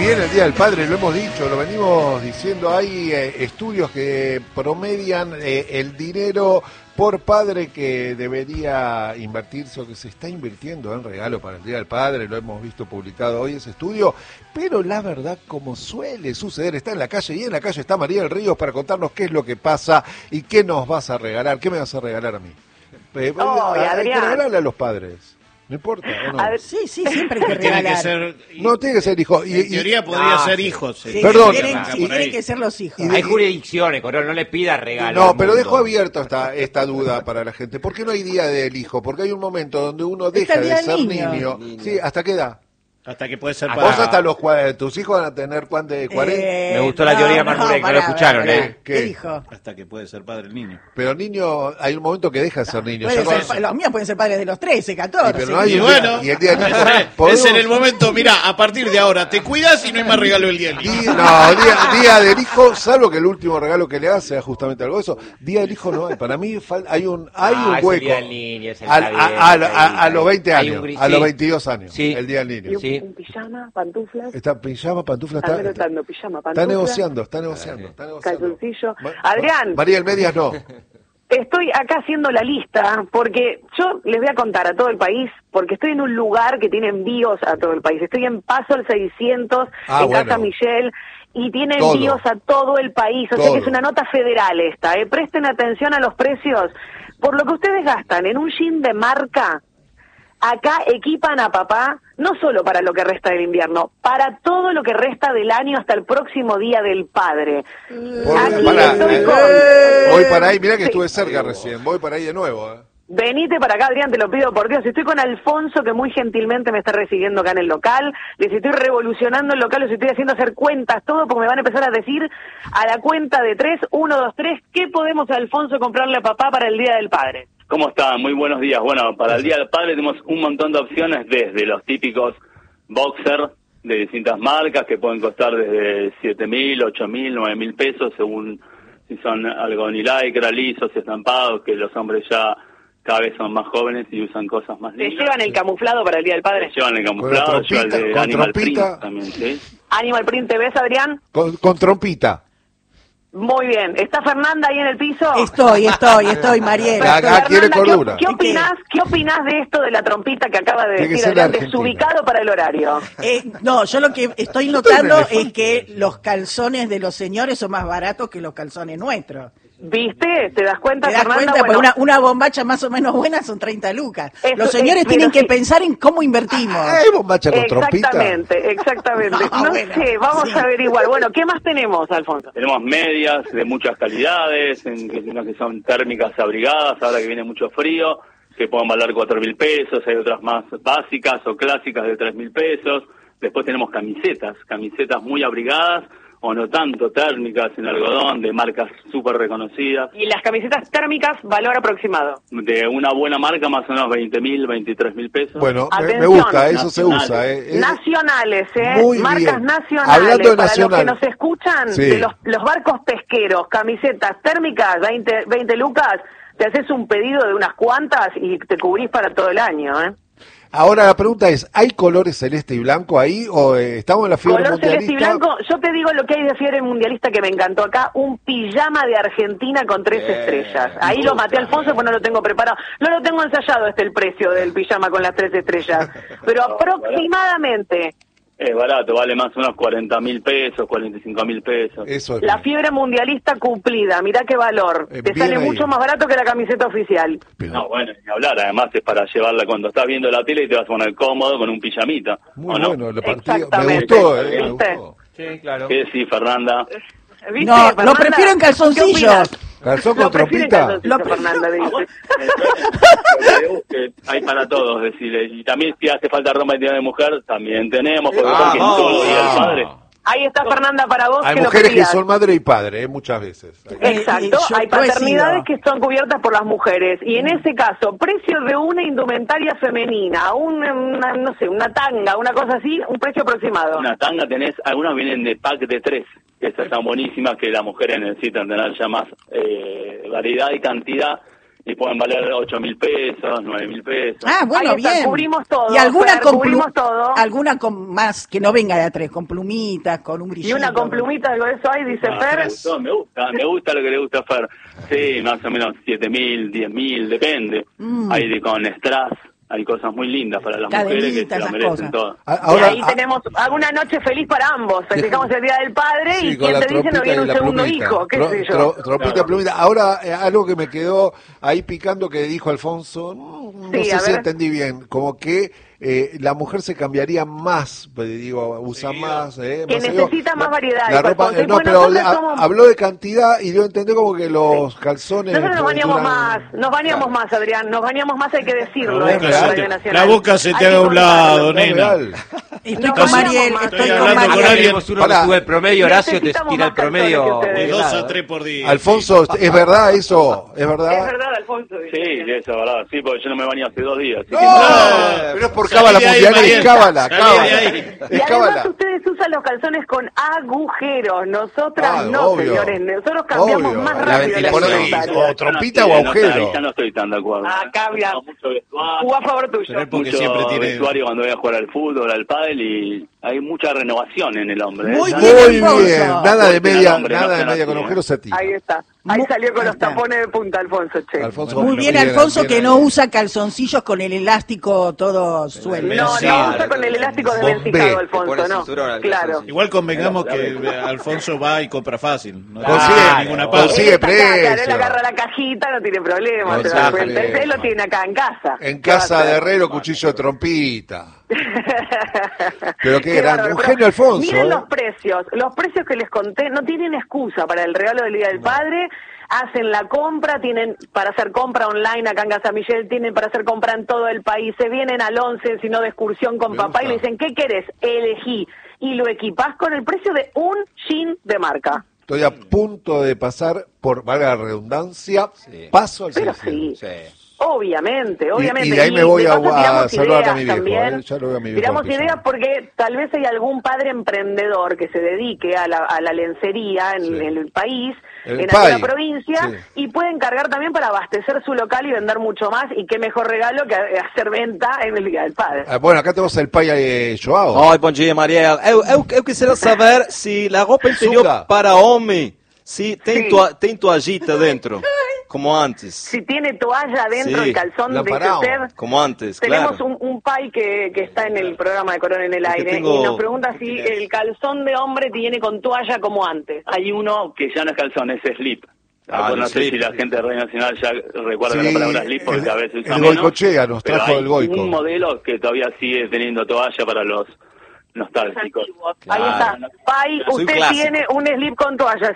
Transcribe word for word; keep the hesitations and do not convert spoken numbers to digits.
bien el Día del Padre, lo hemos dicho, lo venimos diciendo, hay eh, estudios que promedian eh, el dinero por padre que debería invertirse o que se está invirtiendo en regalo para el Día del Padre, lo hemos visto publicado hoy ese estudio, pero la verdad, como suele suceder, está en la calle y en la calle está María del Ríos para contarnos qué es lo que pasa y qué nos vas a regalar, qué me vas a regalar a mí. Eh, oh, hay que regalarle a los padres. No importa, ¿o no? A ver, sí, sí, siempre hay que regalar. Tiene que ser, no, tiene que ser hijo. Y, en teoría y, podría ah, ser hijos. Sí, Perdón. Tienen, Ah, sí, tienen que ser los hijos. Hay jurisdicciones, Corol, no le pidas regalo. No, pero dejo abierto esta, esta duda para la gente. ¿Por qué no hay día del hijo? Porque hay un momento donde uno deja de ser niño. niño. Sí, ¿hasta qué edad? Hasta que puede ser Hasta- para... Vos hasta los cua- tus hijos van a tener cuánto de cuarenta. Eh, Me gustó la teoría más dura, que no lo escucharon, pará, ¿eh? ¿Qué ¿Qué? dijo? Hasta que puede ser padre el niño. Pero niño, hay un momento que deja de ser niño. Puede Ya ser- cuando- los míos pueden ser padres de los trece, catorce. Y pero no hay Y un bueno, día- y el día del niño. es ¿podemos- en el momento, mira, a partir de ahora te cuidas y no hay más regalo el día del niño. Di- no, día, día del hijo, salvo que el último regalo que le hace sea justamente algo de eso. Día del hijo no hay. Para mí fal- hay un hay Ah, un es el hueco. Día del Niño, es el a, está bien, a- a- está a- bien, a los veinte hay un años, gris- a los sí. veintidós años, Sí. el día del niño. y un, Sí. un pijama, pantuflas. Está pijama, pantufla, Están está, está, anotando pijama, está pantuflas. negociando, está negociando, está negociando. Calzoncillo. Ma- Adrián. María del Medias no. Estoy acá haciendo la lista porque yo les voy a contar a todo el país, porque estoy en un lugar que tiene envíos a todo el país. Estoy en Paso el seiscientos, Ah, en bueno. Casa Michel, y tiene Todo. envíos a todo el país. O sea Todo. que es una nota federal esta. ¿eh? Presten atención a los precios. Por lo que ustedes gastan en un jean de marca, acá equipan a papá, no solo para lo que resta del invierno, para todo lo que resta del año hasta el próximo Día del Padre. Por- Aquí pará, estoy eh, con... voy para ahí, mirá que Sí. estuve cerca recién, voy para ahí de nuevo. ¿eh? Venite para acá, Adrián, te lo pido por Dios. Estoy con Alfonso, que muy gentilmente me está recibiendo acá en el local. Les estoy revolucionando el local, los estoy haciendo hacer cuentas, todo, porque me van a empezar a decir a la cuenta de tres, uno, dos, tres, ¿qué podemos, Alfonso, comprarle a papá para el Día del Padre? ¿Cómo están? Muy buenos días. Bueno, para el Día del Padre tenemos un montón de opciones, desde los típicos boxer de distintas marcas que pueden costar desde siete mil, ocho mil, nueve mil pesos, según si son algodón y lycra, lisos, estampados, que los hombres ya cada vez son más jóvenes y usan cosas más ¿Te lindas. llevan el camuflado para el Día del Padre? Te llevan el camuflado, Con la llevan el trompita, de con Animal trompita. Print también, ¿sí? Animal Print, ¿te ves, Adrián? Con, con trompita. Muy bien. ¿Está Fernanda ahí en el piso? Estoy, estoy, estoy, Mariela. La- acá quiere Fernanda, ¿qué- cordura. ¿qué, opinás, ¿qué opinás de esto de la trompita que acaba de Tiene que decir ser Adrián, argentina. desubicado para el horario? Eh, no, yo lo que estoy Yo notando estoy en es que los calzones de los señores son más baratos que los calzones nuestros. ¿Viste? ¿Te das cuenta, ¿Te das Fernanda? cuenta? Porque Bueno, una, una bombacha más o menos buena son treinta lucas. Eso Los señores es, tienen pero que sí. pensar en cómo invertimos. ¿Hay bombacha con trompita? Exactamente, exactamente. No, No, bueno, sé, vamos sí. a averiguar. Bueno, ¿qué más tenemos, Alfonso? Tenemos medias de muchas calidades, en, que, unas que son térmicas abrigadas, ahora que viene mucho frío, que pueden valer cuatro mil pesos, hay otras más básicas o clásicas de tres mil pesos. Después tenemos camisetas, camisetas muy abrigadas, o no tanto, térmicas en algodón, de marcas súper reconocidas. Y las camisetas térmicas, valor aproximado. De una buena marca, más o menos veinte mil, veintitrés mil pesos. Bueno, me, me Atención. gusta, eso se Nacionales. usa. Eh. Eh, Nacionales, ¿eh? Muy Marcas bien. nacionales. Hablando de para nacional. los que nos escuchan, Sí. de los, los barcos pesqueros, camisetas térmicas, veinte, veinte lucas, te haces un pedido de unas cuantas y te cubrís para todo el año, ¿eh? Ahora la pregunta es, ¿hay colores celeste y blanco ahí o eh, estamos en la fiebre Color celeste y mundialista? blanco, yo te digo lo que hay de fiebre mundialista que me encantó acá, un pijama de Argentina con tres Bien, estrellas. Ahí me lo gusta, maté, Alfonso, bien. pues no lo tengo preparado. No lo tengo ensayado este el precio del pijama con las tres estrellas. Pero aproximadamente, Es barato, vale más o menos cuarenta mil pesos, cuarenta y cinco mil pesos. Eso es la bien. fiebre mundialista cumplida, mirá qué valor. Eh, Te bien sale ahí. mucho más barato que la camiseta oficial. Pero No, bueno, ni hablar, además es para llevarla cuando estás viendo la tele y te vas a poner cómodo con un pijamita. muy ¿o no? bueno, el partido. Me Exactamente. gustó, eh, me ¿Viste? gustó. Sí, claro. ¿Qué decís, Fernanda? ¿Viste, No, lo Fernanda? prefiero en ¿Qué calzoncillos. opinas? ¿Calzón Lo con prefiero en trompita? calzoncillos, Lo Fernanda, dice. Que hay para todos, decirle. Y también si hace falta ropa interior de mujer, también tenemos, porque Ah, porque en oh, todo día ah. del padre. Ahí está Fernanda para vos. Hay que lo mujeres que pedías. son madre y padre, eh, muchas veces. Exacto, Eh, eh, yo hay lo he paternidades sido. que son cubiertas por las mujeres y en ese caso, precio de una indumentaria femenina, un, una, no sé, una tanga, una cosa así, un precio aproximado. Una tanga tenés, algunas vienen de pack de tres, que estas están buenísimas, que las mujeres necesitan tener ya más eh, variedad y cantidad. y pueden valer ocho mil pesos, nueve mil pesos. Ah, bueno, Ahí está, bien. cubrimos todo, ¿Y alguna Fer, con, cubrimos plu- todo. alguna con más, que no venga de a tres, con plumitas, con un brillito? Y una con plumita, algo de eso ahí, dice Ah, Fer. me gustó, me gusta, me gusta lo que le gusta a Fer. Sí, más o menos siete mil, diez mil, depende. Mm. Hay de con strass, hay cosas muy lindas para las mujeres que se Cadenitas, lo esas merecen cosas. todas. A- Ahora, y ahí a- tenemos alguna noche feliz para ambos. Festejamos el Día del Padre sí, y con quien la te dice no trompita viene y un la segundo plumita. hijo, qué Tro- sé yo. tro- trompita, Claro. plumita. Ahora, eh, algo que me quedó ahí picando que dijo Alfonso, mm, no Sí, sé a si ver. entendí bien, como que eh, la mujer se cambiaría más, pues, digo, usa más. Eh, Que más, necesita digo, más la- variedad, La dijo ropa, Alfonso. eh, Y no, pues pero nosotros ha- somos- habló de cantidad y yo entendí como que los calzones. Nosotros nos bañamos duran- más, nos bañamos Claro. más, Adrián, nos bañamos más, hay que decirlo. La esto boca en se Radio te- Nacional. la boca se te Hay haga que a un lado, contarlo. Es nena. real. Estoy No, con bañamos Mariel, más. estoy Estoy con hablando con Mariel. alguien. Tenemos uno Pará. que sube el promedio, Horacio, te Necesitamos tira el más calzones promedio. que ustedes. De de dos lado, a ¿eh? tres por día. Alfonso, ¿es verdad eso? ¿Es verdad? Es verdad, Alfonso. Sí, sí, eso es verdad. Sí, porque yo no me bañé hace dos días. Así ¡No! que No. Pero es por Salí cábala de ahí, mundial, es Mariel. cábala, Salí cábala. de ahí. Y Es además cábala. ustedes usan los calzones con agujeros, nosotras Ah, no, obvio. señores, nosotros cambiamos Obvio. más La rápido la ventilación. indumentaria. O trompita o Ya no estoy- agujero. ahí ya no estoy tan de acuerdo. Ah, cambia. Tengo mucho vestuario, Jugó a favor tuyo. Pero es porque mucho siempre tiene... vestuario cuando voy a jugar al fútbol, al pádel, y hay mucha renovación en el hombre. ¿eh? Muy Ya- bien, Muy Alfonso. bien, nada de Corten al media, hombre, no nada de sean media así, con ¿eh? agujeros a ti. Ahí está. Ahí Mu- salió con ahí los está. tapones de punta, Alfonso, che. Alfonso, Muy bien, Alfonso, que no usa calzoncillos con el elástico todo suelto. No, Sí, no usa con el elástico desvencijado, Bombé. Alfonso, Le pone no. cinturón al Claro. calzoncillo. Igual convengamos que eh, Alfonso va y compra fácil. No Consigue- tiene ninguna parte. consigue Él está acá, claro, precio. él agarra la cajita, no tiene problema, No te sabe das cuenta. Él, precio. él lo tiene acá en casa. En ¿Qué va a casa de hacer? herrero, cuchillo de trompita. Pero qué grande, bárbaro, un pero genio Alfonso. Miren ¿eh? los precios, los precios que les conté no tienen excusa para el regalo del Día del Padre. Hacen la compra, tienen para hacer compra online acá en Casa Miguel, tienen para hacer compra en todo el país, se vienen al once, sino de excursión con Me papá y gusta. le dicen, ¿qué querés? Elegí. Y lo equipás con el precio de un jean de marca. Estoy a punto de pasar, por valga la redundancia, Sí. paso al Pero cielo. sí. Sí. Obviamente, obviamente. y de ahí me voy a- paso a tiramos saludar a ideas mi viejo, también. ¿eh? Ya lo veo a mi viejo Tiramos al piso. ideas porque tal vez hay algún padre emprendedor que se dedique a la, a la lencería en, Sí. en el país, El en país, alguna provincia, sí. y puede encargar también para abastecer su local y vender mucho más, y qué mejor regalo que hacer venta en el Día del Padre. Ah, bueno, acá tenemos el pai eh, Joao. Oi, bom dia, Mariel. Eu, eu, eu quisiera saber se a roupa interior Suga. para homem, se tem, Sim. toa, tem toalhita dentro, como antes. Si tiene toalla dentro Sí, del calzón, la dice parao. usted. Como antes, Tenemos claro. un, un pai que, que está en el programa de Corona en el Es que aire tengo- y nos pregunta si el calzón de hombre tiene con toalla como antes. Hay uno que ya no es calzón, es slip. Ah, Pues el no sé slip. si la gente de Radio Nacional ya recuerda Sí, la palabra slip porque el- a veces usa el menos, Goicochea nos pero trajo hay el Goico. un modelo que todavía sigue teniendo toalla para los nostálgicos. Ahí está. Pai, Soy un usted clásico. tiene un slip con toalla.